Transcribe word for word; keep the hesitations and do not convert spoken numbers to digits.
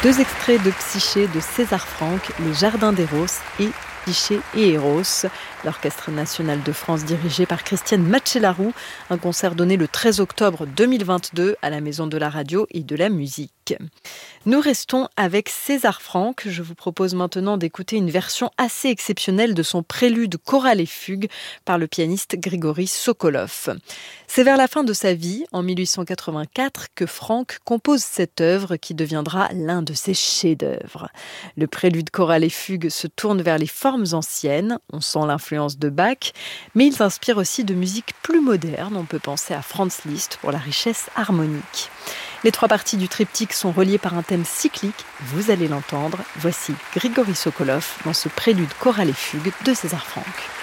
Deux extraits de Psyché de César Franck, Les Jardins d'Eros et Psyché et Eros, l'Orchestre national de France dirigé par Christiane Matchelarou, un concert donné le treize octobre deux mille vingt-deux à la Maison de la Radio et de la Musique. Nous restons avec César Franck. Je vous propose maintenant d'écouter une version assez exceptionnelle de son prélude chorale et fugue par le pianiste Grigory Sokolov. C'est vers la fin de sa vie, en mille huit cent quatre-vingt-quatre, que Franck compose cette œuvre qui deviendra l'un de ses chefs-d'œuvre. Le prélude chorale et fugue se tourne vers les formes anciennes, on sent l'influence de Bach, mais il s'inspire aussi de musique plus moderne. On peut penser à Franz Liszt pour la richesse harmonique. Les trois parties du triptyque sont reliées par un thème cyclique, vous allez l'entendre. Voici Grigory Sokolov dans ce prélude chorale et fugue de César Franck.